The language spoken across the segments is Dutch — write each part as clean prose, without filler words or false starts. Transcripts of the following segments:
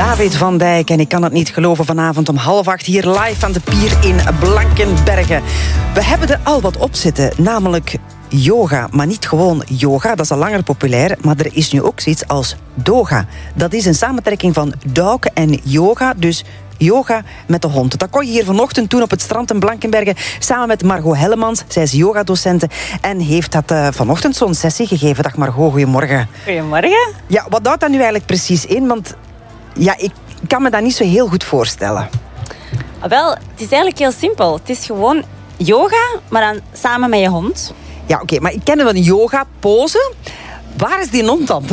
David van Dijk en ik kan het niet geloven, vanavond om 7:30 hier live aan de pier in Blankenberge. We hebben er al wat op zitten, namelijk yoga. Maar niet gewoon yoga, dat is al langer populair, maar er is nu ook zoiets als doga. Dat is een samentrekking van dog en yoga, dus yoga met de hond. Dat kon je hier vanochtend doen op het strand in Blankenberge samen met Margot Hellemans. Zij is yogadocente en heeft dat vanochtend zo'n sessie gegeven. Dag Margot, goedemorgen. Goedemorgen. Ja, wat houdt dat nu eigenlijk precies in? Want ja, ik kan me dat niet zo heel goed voorstellen. Wel, het is eigenlijk heel simpel. Het is gewoon yoga, maar dan samen met je hond. Ja, oké, maar ik ken wel een yoga-pose. Waar is die hond dan?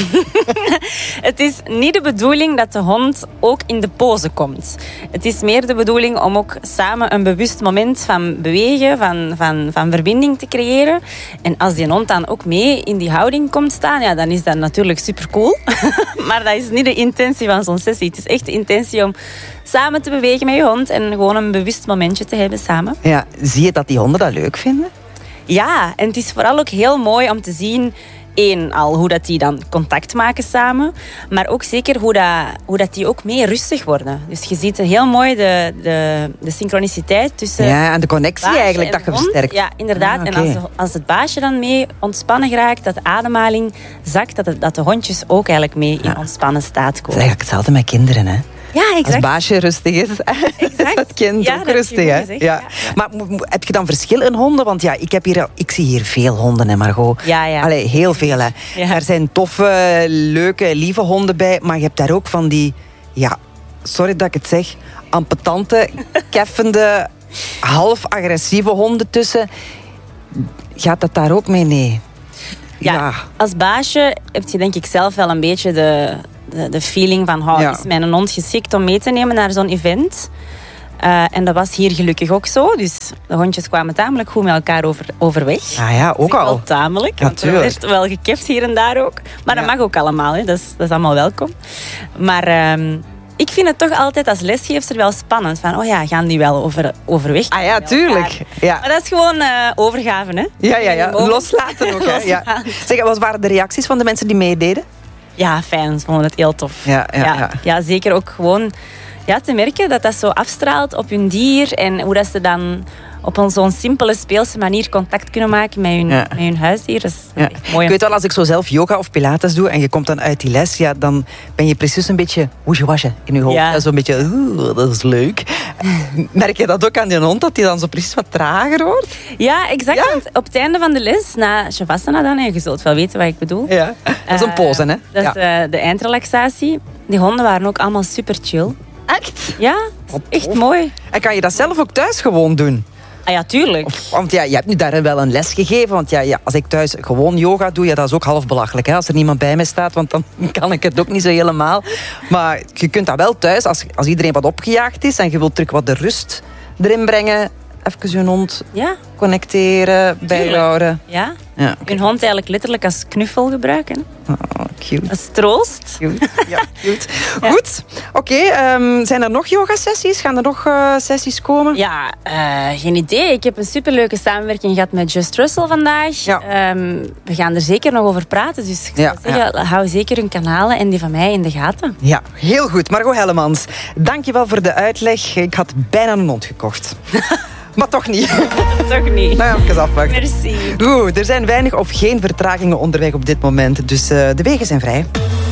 Het is niet de bedoeling dat de hond ook in de pose komt. Het is meer de bedoeling om ook samen een bewust moment van bewegen, van verbinding te creëren. En als die hond dan ook mee in die houding komt staan, ja, dan is dat natuurlijk supercool. Maar dat is niet de intentie van zo'n sessie. Het is echt de intentie om samen te bewegen met je hond en gewoon een bewust momentje te hebben samen. Ja, zie je dat die honden dat leuk vinden? Ja, en het is vooral ook heel mooi om te zien, hoe dat die dan contact maken samen. Maar ook zeker hoe dat die ook meer rustig worden. Dus je ziet heel mooi de synchroniciteit tussen... Ja, en de connectie eigenlijk dat je versterkt. Ja, inderdaad. Ah, okay. En als het baasje dan mee ontspannen geraakt, dat de ademhaling zakt, dat de hondjes ook eigenlijk mee in ontspannen staat komen. Dat is eigenlijk hetzelfde met kinderen, hè? Ja, exact. Als baasje rustig is, is het kind ook rustig. Hè? Gezegd, ja. Maar heb je dan verschil in honden? Want ja, ik zie hier veel honden, hè, Margot. Ja. Allee, heel veel. Hè. Ja. Er zijn toffe, leuke, lieve honden bij. Maar je hebt daar ook van die, ja, sorry dat ik het zeg, ampetante, keffende, half agressieve honden tussen. Gaat dat daar ook mee? Nee. Ja, als baasje heb je denk ik zelf wel een beetje de feeling van, is mijn hond geschikt om mee te nemen naar zo'n event? En dat was hier gelukkig ook zo. Dus de hondjes kwamen tamelijk goed met elkaar overweg. Ah ja, ook al. Wel tamelijk. Want er werd wel gekept hier en daar ook. Maar dat mag ook allemaal. Hè. Dat is allemaal welkom. Maar ik vind het toch altijd als lesgeefster wel spannend. Van, gaan die wel overweg? Ah ja, tuurlijk. Ja. Maar dat is gewoon overgave, hè? Ja. Loslaten ook, hè? Ja. Zeg, wat waren de reacties van de mensen die meededen? Ja, fijn. Ze vonden het heel tof. Ja, zeker ook gewoon te merken dat dat zo afstraalt op hun dier. En hoe dat ze dan op zo'n simpele, speelse manier contact kunnen maken met hun huisdier. Dat is echt mooi. Ik weet wel, als ik zo zelf yoga of pilates doe en je komt dan uit die les, ja, dan ben je precies een beetje woesje-wasje in je hoofd. Ja. Zo'n beetje, dat is leuk. Merk je dat ook aan die hond, dat die dan zo precies wat trager wordt? Ja, exact. Ja? Want op het einde van de les, na Shavasana dan, en je zult wel weten wat ik bedoel. Ja, dat is een pose, hè? Dat is de eindrelaxatie. Die honden waren ook allemaal super chill. Echt? Ja, echt mooi. En kan je dat zelf ook thuis gewoon doen? Ah ja, tuurlijk. Want ja, je hebt nu daar wel een les gegeven. Want ja, als ik thuis gewoon yoga doe, dat is ook half belachelijk. Hè, als er niemand bij mij staat, want dan kan ik het ook niet zo helemaal. Maar je kunt dat wel thuis, als iedereen wat opgejaagd is en je wilt terug wat de rust erin brengen. Even je hond connecteren, bijhouden. Ja. Hun hond eigenlijk letterlijk als knuffel gebruiken. Oh, cute. Als troost. Cute. Ja, cute. Ja. Goed. Oké, zijn er nog yogasessies? Gaan er nog sessies komen? Ja, geen idee. Ik heb een superleuke samenwerking gehad met Just Russell vandaag. Ja. We gaan er zeker nog over praten. Dus ik zou zeggen, hou zeker hun kanalen en die van mij in de gaten. Ja, heel goed. Margot Hellemans, dankjewel voor de uitleg. Ik had bijna een hond gekocht. Maar toch niet. Toch niet. Nou, even afwachten. Merci. Goed, er zijn weinig of geen vertragingen onderweg op dit moment. Dus de wegen zijn vrij.